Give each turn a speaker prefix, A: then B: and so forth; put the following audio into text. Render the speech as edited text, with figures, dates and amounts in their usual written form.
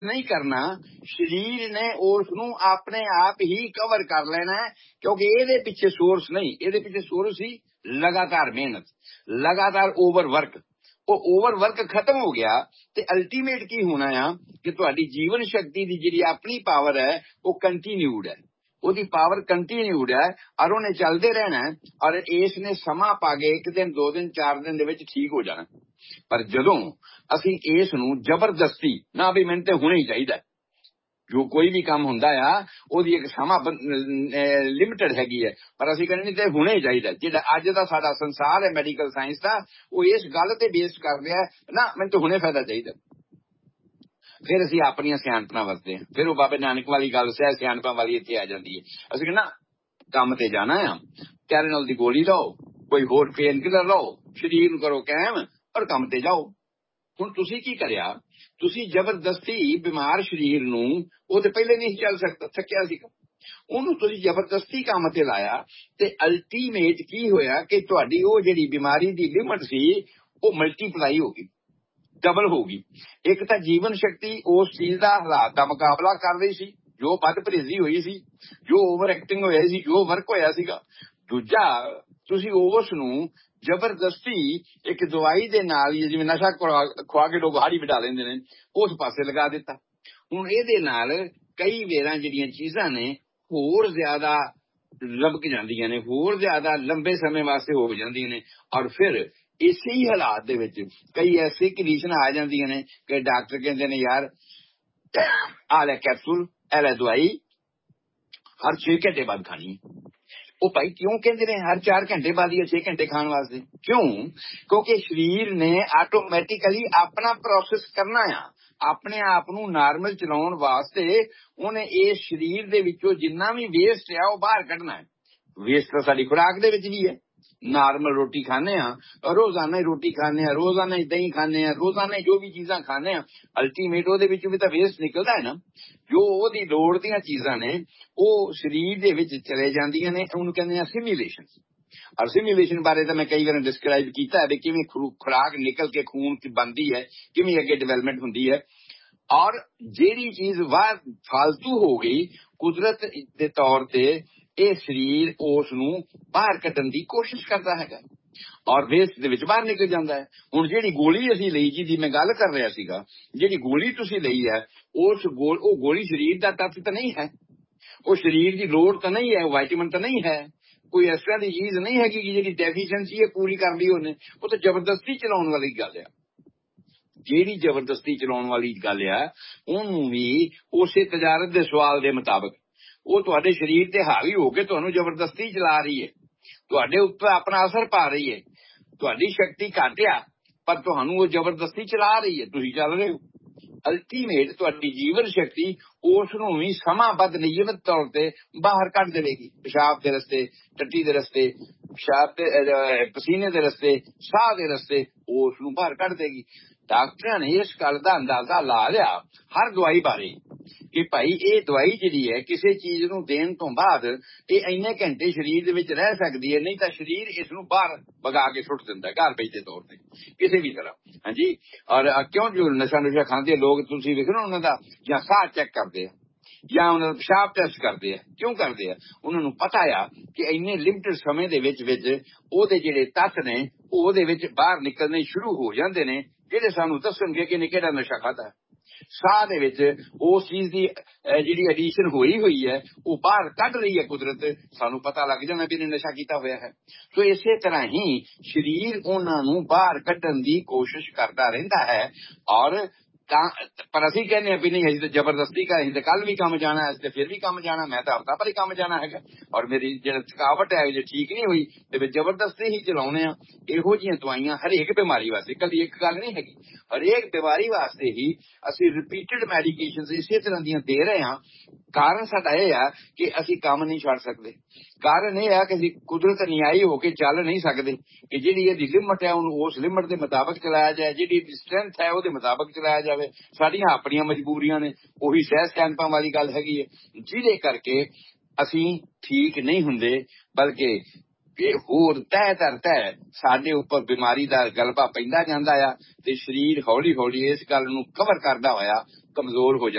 A: नहीं करना, शरीर ने उसनू अपने आप ही कवर कर लेना है, क्योंकि ਇਹਦੇ ਪਿੱਛੇ सोर्स नहीं, ਇਹਦੇ ਪਿੱਛੇ सोर्स ही लगातार मेहनत, लगातार ओवरवर्क। ਉਹ ओवरवर्क खत्म हो गया ਤੇ ਅਲਟੀਮੇਟ ਕੀ ਹੋਣਾ ਆ ਕਿ ਤੁਹਾਡੀ ਜੀਵਨ ਸ਼ਕਤੀ ਦੀ ਜਿਹੜੀ ਆਪਣੀ ਪਾਵਰ ਹੈ ਉਹ ਕੰਟੀਨਿਊਡ ਹੈ, ਉਹਦੀ ਪਾਵਰ ਕੰਟੀਨਿਊਡ ਹੈ ਔਰ ਉਹਨੇ ਚੱਲਦੇ ਰਹਿਣਾ ਔਰ ਇਸ ਨੇ ਸਮਾਂ ਪਾ ਕੇ 1 ਦਿਨ 2 ਦਿਨ 4 ਦਿਨ ਦੇ ਵਿੱਚ ਠੀਕ ਹੋ ਜਾਣਾ। ਪਰ ਜਦੋਂ ਅਸੀਂ ਇਸ ਨੂੰ ਜ਼ਬਰਦਸਤੀ ਨਾ ਵੀ ਮੈਨੂੰ ਤੇ ਹੁਣੇ ਹੀ ਚਾਹੀਦਾ, ਜੋ ਕੋਈ ਵੀ ਕੰਮ ਹੁੰਦਾ ਆ ਉਹਦੀ ਇੱਕ ਸਮਾਂ ਲਿਮਿਟਡ ਹੈਗੀ ਹੈ, ਪਰ ਅਸੀਂ ਕਹਿੰਦੇ ਨਹੀਂ ਤੇ ਹੁਣੇ ਹੀ ਚਾਹੀਦਾ। ਜਿਹੜਾ ਅੱਜ ਦਾ ਸਾਡਾ ਸੰਸਾਰ ਹੈ ਮੈਡੀਕਲ ਸਾਇੰਸ ਦਾ, ਉਹ ਇਸ ਗੱਲ ਤੇ ਬੇਸ ਕਰ ਰਿਹਾ ਨਾ ਮੈਨੂੰ ਤਾਂ ਹੁਣੇ ਫਾਇਦਾ ਚਾਹੀਦਾ। ਫਿਰ ਅਸੀਂ ਆਪਣੀਆਂ ਸਿਆਣਪਾਂ ਵਰਤਦੇ ਹਾਂ। ਫਿਰ ਉਹ ਬਾਬੇ ਨਾਨਕ ਵਾਲੀ ਗੱਲ ਸਹਿ ਸਿਆਣਪਾਂ ਵਾਲੀ ਇੱਥੇ ਆ ਜਾਂਦੀ ਹੈ। ਅਸੀਂ ਕਹਿੰਦੇ ਕੰਮ ਤੇ ਜਾਣਾ ਆ, ਟੈਰਨਲ ਦੀ ਗੋਲੀ ਲਓ, ਕੋਈ ਹੋਰ ਪੇਨ ਕਿਲਰ ਲਓ, ਸਰੀਰ ਨੂੰ ਕਰੋ ਕਾਇਮ ਔਰ ਕੰਮ ਤੇ ਜਾਓ। ਹੁਣ ਤੁਸੀਂ ਕੀ ਕਰਿਆ, ਤੁਸੀਂ ਜ਼ਬਰਦਸਤੀ ਬਿਮਾਰ ਸਰੀਰ ਨੂੰ, ਉਹ ਤੇ ਪਹਿਲੇ ਨਹੀਂ ਚੱਲ ਸਕਦਾ, ਥੱਕਿਆ ਸੀਗਾ, ਉਹਨੂੰ ਤੁਸੀਂ ਜ਼ਬਰਦਸਤੀ ਕੰਮ ਤੇ ਲਾਇਆ ਤੇ ਅਲਟੀਮੇਟ ਕੀ ਹੋਇਆ ਕਿ ਤੁਹਾਡੀ ਉਹ ਜਿਹੜੀ ਬਿਮਾਰੀ ਦੀ ਲਿਮਟ ਸੀ ਉਹ ਮਲਟੀਪਲਾਈ ਹੋ ਗਈ, ਡਬਲ ਹੋ ਗਈ। ਇੱਕ ਤਾਂ ਜੀਵਨ ਸ਼ਕਤੀ ਉਸ ਚੀਜ਼ ਦਾ ਹਾਲਾਤ ਦਾ ਮੁਕਾਬਲਾ ਕਰ ਰਹੀ ਸੀ ਜੋ ਵੱਧ ਪਰਹੇਜ਼ੀ ਹੋਈ ਸੀ, ਜੋ ਓਵਰ ਐਕਟਿੰਗ ਹੋਇਆ ਸੀ, ਜੋ ਵਰਕ ਹੋਇਆ ਸੀਗਾ। ਦੂਜਾ, ਤੁਸੀਂ ਉਸ ਨੂੰ ਜ਼ਬਰਦਸਤੀ ਇੱਕ ਦਵਾਈ ਦੇ ਨਾਲ, ਜਿਵੇਂ ਨਸ਼ਾ ਖਵਾ ਕੇ ਲੋਕ ਹਾੜੀ ਬਿਠਾ ਲੈਂਦੇ ਨੇ, ਉਸ ਪਾਸੇ ਲਗਾ ਦਿੱਤਾ। ਹੁਣ ਇਹਦੇ ਨਾਲ ਕਈ ਵੇਰਾਂ ਜਿਹੜੀਆਂ ਚੀਜ਼ਾਂ ਨੇ ਹੋਰ ਜ਼ਿਆਦਾ ਲਮਕ ਜਾਂਦੀਆਂ ਨੇ, ਹੋਰ ਜ਼ਿਆਦਾ ਲੰਬੇ ਸਮੇਂ ਵਾਸਤੇ ਹੋ ਜਾਂਦੀਆਂ ਨੇ ਔਰ ਫਿਰ ਇਸੇ ਹੀ ਹਾਲਾਤ ਦੇ ਵਿੱਚ ਕਈ ਐਸੀ ਕੰਡੀਸ਼ਨ ਆ ਜਾਂਦੀਆਂ ਨੇ ਕਿ ਡਾਕਟਰ ਕਹਿੰਦੇ ਨੇ ਯਾਰ ਆ ਲੈ ਕੈਪਸੂਲ, ਇਹ ਲੈ ਦਵਾਈ ਹਰ 6 ਘੰਟੇ ਬਾਅਦ ਖਾਣੀ। ਉਹ ਭਾਈ ਕਿਉਂ ਕਹਿੰਦੇ ਨੇ ਹਰ 4 ਘੰਟੇ ਬਾਅਦ ਜਾਂ 6 ਘੰਟੇ ਖਾਣ ਵਾਸਤੇ? ਕਿਉਂ? ਕਿਉਂਕਿ ਸਰੀਰ ਨੇ ਆਟੋਮੈਟਿਕਲੀ ਆਪਣਾ ਪ੍ਰੋਸੈਸ ਕਰਨਾ ਆ, ਆਪਣੇ ਆਪ ਨੂੰ ਨਾਰਮਲ ਚਲਾਉਣ ਵਾਸਤੇ ਉਹਨੇ ਇਸ ਸਰੀਰ ਦੇ ਵਿੱਚੋਂ ਜਿੰਨਾ ਵੀ ਵੇਸਟ ਆ ਉਹ ਬਾਹਰ ਕੱਢਣਾ ਹੈ। ਵੇਸਟ ਤਾਂ ਸਾਡੀ ਖੁਰਾਕ ਦੇ ਵਿੱਚ ਵੀ ਹੈ। ਨਾਰਮਲ ਰੋਟੀ ਖਾਂਦੇ ਆ, ਰੋਜ਼ਾਨਾ ਹੀ ਰੋਟੀ ਖਾਂਦੇ ਆ, ਰੋਜ਼ਾਨਾ ਹੀ ਦਹੀਂ ਖਾਂਦੇ ਆ, ਰੋਜ਼ਾਨਾ ਜੋ ਵੀ ਚੀਜ਼ਾਂ ਖਾਂਦੇ ਆ, ਅਲਟੀਮੇਟ ਉਹਦੇ ਵਿੱਚੋਂ ਵੀ ਤਾਂ ਵੇਸਟ ਨਿਕਲਦਾ ਹੈ ਨਾ। ਜੋ ਉਹਦੀ ਲੋੜ ਦੀਆਂ ਚੀਜ਼ਾਂ ਨੇ ਉਹ ਸਰੀਰ ਦੇ ਵਿੱਚ ਚਲੇ ਜਾਂਦੀਆਂ ਨੇ, ਉਹਨੂੰ ਕਹਿੰਦੇ ਆ ਸਿਮੂਲੇਸ਼ਨ। ਔਰ ਸਿਮੂਲੇਸ਼ਨ ਬਾਰੇ ਤਾਂ ਮੈਂ ਕਈ ਵਾਰ ਡਿਸਕ੍ਰਾਈਬ ਕੀਤਾ ਹੈ ਕਿਵੇਂ ਖੁਰਾਕ ਨਿਕਲ ਕੇ ਖੂਨ ਚ ਬਣਦੀ ਹੈ, ਕਿਵੇਂ ਅੱਗੇ ਡਿਵੈਲਪਮੈਂਟ ਹੁੰਦੀ ਹੈ। ਔਰ ਜਿਹੜੀ ਚੀਜ਼ ਬਾਹਰ ਫਾਲਤੂ ਹੋ ਗਈ ਕੁਦਰਤ ਦੇ ਤੌਰ ਤੇ, ਇਹ ਸਰੀਰ ਉਸ ਨੂੰ ਬਾਹਰ ਕੱਢਣ ਦੀ ਕੋਸ਼ਿਸ਼ ਕਰਦਾ ਹੈਗਾ ਔਰ ਵੇਸਟ ਦੇ ਵਿੱਚ ਬਾਹਰ ਨਿਕਲ ਜਾਂਦਾ ਹੈ। ਹੁਣ ਜਿਹੜੀ ਗੋਲੀ ਅਸੀਂ ਲਈ, ਜਿਹਦੀ ਮੈਂ ਗੱਲ ਕਰ ਰਿਹਾ ਸੀਗਾ, ਜਿਹੜੀ ਗੋਲੀ ਤੁਸੀਂ ਲਈ ਹੈ ਉਹ ਗੋਲੀ ਸਰੀਰ ਦਾ ਤੱਤ ਤਾਂ ਨਹੀਂ ਹੈ, ਉਹ ਸਰੀਰ ਦੀ ਲੋੜ ਤਾਂ ਨਹੀਂ ਹੈ, ਉਹ ਵਾਈਟਾਮਿਨ ਤਾਂ ਨਹੀਂ ਹੈ, ਕੋਈ ਇਸ ਤਰ੍ਹਾਂ ਦੀ ਚੀਜ਼ ਨਹੀਂ ਹੈਗੀ ਕਿ ਜਿਹੜੀ ਡੈਫੀਸ਼ੀਐਂਸੀ ਹੈ ਪੂਰੀ ਕਰ ਲਈ ਉਹਨੇ। ਉਹ ਤਾਂ ਜ਼ਬਰਦਸਤੀ ਚਲਾਉਣ ਵਾਲੀ ਗੱਲ ਆ। ਜਿਹੜੀ ਜ਼ਬਰਦਸਤੀ ਚਲਾਉਣ ਵਾਲੀ ਗੱਲ ਆ ਉਹਨੂੰ ਵੀ ਉਸੇ ਤਜਾਰਤ ਦੇ ਸਵਾਲ ਦੇ ਮੁਤਾਬਕ ਉਹ ਤੁਹਾਡੇ ਸਰੀਰ ਤੇ ਹਾਵੀ ਹੋ ਕੇ ਤੁਹਾਨੂੰ ਜ਼ਬਰਦਸਤੀ ਚਲਾ ਰਹੀ ਹੈ, ਤੁਹਾਡੇ ਉੱਪਰ ਆਪਣਾ ਅਸਰ ਪਾ ਰਹੀ ਹੈ। ਤੁਹਾਡੀ ਸ਼ਕਤੀ ਘਟਿਆ ਪਰ ਤੁਹਾਨੂੰ ਉਹ ਜ਼ਬਰਦਸਤੀ ਚਲਾ ਰਹੀ ਹੈ, ਤੁਸੀਂ ਚੱਲ ਰਹੇ ਹੋ। ਅਲਟੀਮੇਟ ਤੁਹਾਡੀ ਜੀਵਨ ਸ਼ਕਤੀ ਉਸ ਨੂੰ ਵੀ ਸਮਾਂਬੱਧ ਨਿਯਮਿਤ ਤੌਰ ਤੇ ਬਾਹਰ ਕੱਢ ਦੇਵੇਗੀ, ਪਿਸ਼ਾਬ ਦੇ ਰਸਤੇ, ਟੱਟੀ ਦੇ ਰਸਤੇ, ਪਿਸ਼ਾਬ ਤੇ ਪਸੀਨੇ ਦੇ ਰਸਤੇ, ਸਾਹ ਦੇ ਰਸਤੇ, ਉਸ ਨੂੰ ਬਾਹਰ ਕੱਢ ਦੇਗੀ। ਡਾਕਟਰਾਂ ਨੇ ਇਸ ਗੱਲ ਦਾ ਅੰਦਾਜ਼ਾ ਲਾ ਲਿਆ ਹਰ ਦਵਾਈ ਬਾਰੇ ਕਿ ਭਾਈ ਇਹ ਦਵਾਈ ਜਿਹੜੀ ਹੈ ਕਿਸੇ ਚੀਜ਼ ਨੂੰ ਦੇਣ ਤੋਂ ਬਾਅਦ ਇਹ ਇੰਨੇ ਘੰਟੇ ਸਰੀਰ ਦੇ ਵਿੱਚ ਰਹਿ ਸਕਦੀ ਹੈ, ਨਹੀਂ ਤਾਂ ਸਰੀਰ ਇਸ ਨੂੰ ਬਾਹਰ ਵਗਾ ਕੇ ਸੁੱਟ ਦਿੰਦਾ ਗਾਰਬੇਜ ਦੇ ਤੌਰ ਤੇ ਕਿਸੇ ਵੀ ਤਰ੍ਹਾਂ। ਹਾਂਜੀ, ਔਰ ਕਿਉਂ ਜੋ ਨਸ਼ਾ ਖਾਂਦੇ ਲੋਕ ਤੁਸੀਂ ਵੇਖੋ ਉਹਨਾਂ ਦਾ ਜਾਂ ਸਾਹ ਚੈੱਕ ਕਰਦੇ ਆ ਜਾਂ ਉਹਨਾਂ ਦਾ ਪਿਸ਼ਾਬ ਟੈਸਟ ਕਰਦੇ ਆ, ਕਿਉਂ ਕਰਦੇ ਆ? ਉਹਨਾਂ ਨੂੰ ਪਤਾ ਆ ਕਿ ਇੰਨੇ ਲਿਮਟਿਡ ਸਮੇਂ ਦੇ ਵਿੱਚ ਉਹਦੇ ਜਿਹੜੇ ਤੱਤ ਨੇ ਉਹਦੇ ਵਿੱਚ ਬਾਹਰ ਨਿਕਲਣੇ ਸ਼ੁਰੂ ਹੋ ਜਾਂਦੇ ਨੇ, ਜਿਹੜੇ ਸਾਨੂੰ ਦੱਸਣਗੇ ਕਿ ਇਹਨੇ ਕਿਹੜਾ ਨਸ਼ਾ ਖਾਧਾ। ਸਾਹ ਦੇ ਵਿੱਚ ਉਸ ਚੀਜ਼ ਦੀ ਜਿਹੜੀ ਐਡੀਸ਼ਨ ਹੋਈ ਹੈ ਉਹ ਬਾਹਰ ਕੱਢ ਰਹੀ ਹੈ ਕੁਦਰਤ, ਸਾਨੂੰ ਪਤਾ ਲੱਗ ਜਾਣਾ ਵੀ ਇਹਨੇ ਨਸ਼ਾ ਕੀਤਾ ਹੋਇਆ ਹੈ। ਸੋ ਇਸੇ ਤਰ੍ਹਾਂ ਹੀ ਸਰੀਰ ਉਹਨਾਂ ਨੂੰ ਬਾਹਰ ਕੱਢਣ ਦੀ ਕੋਸ਼ਿਸ਼ ਕਰਦਾ ਰਹਿੰਦਾ ਹੈ। ਔਰ ਪਰ ਅਸੀਂ ਕਹਿੰਦੇ ਹਾਂ ਵੀ ਨਹੀਂ ਅਸੀਂ ਤਾਂ ਜ਼ਬਰਦਸਤੀ ਅਸੀਂ ਤਾਂ ਕੱਲ ਵੀ ਕੰਮ ਜਾਣਾ, ਅਸੀਂ ਤਾਂ ਫਿਰ ਵੀ ਕੰਮ ਜਾਣਾ, ਮੈਂ ਤਾਂ ਹਫ਼ਤਾ ਭਰ ਹੀ ਕੰਮ ਜਾਣਾ ਹੈਗਾ ਔਰ ਮੇਰੀ ਜਿਹੜਾ ਥਕਾਵਟ ਹੈ ਜੇ ਠੀਕ ਨਹੀਂ ਹੋਈ ਤੇ ਫਿਰ ਜ਼ਬਰਦਸਤੀ ਹੀ ਚਲਾਉਣੇ ਆ। ਇਹੋ ਜਿਹੀਆਂ ਦਵਾਈਆਂ ਹਰੇਕ ਬਿਮਾਰੀ ਵਾਸਤੇ, ਇਕੱਲੀ ਇੱਕ ਗੱਲ ਨਹੀਂ ਹੈਗੀ, ਹਰੇਕ ਬਿਮਾਰੀ ਵਾਸਤੇ ਹੀ ਅਸੀਂ ਰਿਪੀਟਡ ਮੈਡੀਕੇਸ਼ਨ ਇਸੇ ਤਰ੍ਹਾਂ ਦੀਆਂ ਦੇ ਰਹੇ ਹਾਂ। ਕਾਰਨ ਸਾਡਾ ਇਹ ਆ ਕਿ ਅਸੀਂ ਕੰਮ ਨਹੀਂ ਛੱਡ ਸਕਦੇ, ਕਾਰਨ ਇਹ ਆ ਕਿ ਅਸੀਂ ਕੁਦਰਤ ਨਿਆਈ ਹੋ ਕੇ ਚੱਲ ਨਹੀਂ ਸਕਦੇ ਕਿ ਜਿਹੜੀ ਇਹਦੀ ਲਿਮਟ ਹੈ ਉਹਨੂੰ ਉਸ ਲਿਮਟ ਦੇ ਮੁਤਾਬਕ ਚਲਾਇਆ ਜਾਏ, ਜਿਹੜੀ ਇਹਦੀ ਸਟਰੈਂਥ ਹੈ ਉਹਦੇ ਮੁਤਾਬਕ ਚਲਾਇਆ ਜਾਵੇ। ਸਾਡੀਆਂ ਆਪਣੀਆਂ ਮਜਬੂਰੀਆਂ ਨੇ, ਉਹੀ ਸਹਿਜ ਕੈਂਪਾਂ ਵਾਲੀ ਗੱਲ ਹੈਗੀ ਹੈ, ਜਿਹਦੇ ਕਰਕੇ ਅਸੀਂ ਠੀਕ ਨਹੀਂ ਹੁੰਦੇ ਬਲਕਿ ਇਹ ਹੋਰ ਤਹਿ ਦਰ ਤਹਿ ਸਾਡੇ ਉੱਪਰ ਬਿਮਾਰੀ ਦਾ ਗਲਬਾ ਪੈਂਦਾ ਜਾਂਦਾ ਆ ਤੇ ਸਰੀਰ ਹੌਲੀ ਹੌਲੀ ਇਸ ਗੱਲ ਨੂੰ ਕਵਰ ਕਰਦਾ ਹੋਇਆ ਕਮਜ਼ੋਰ ਹੋ ਜਾਂਦਾ।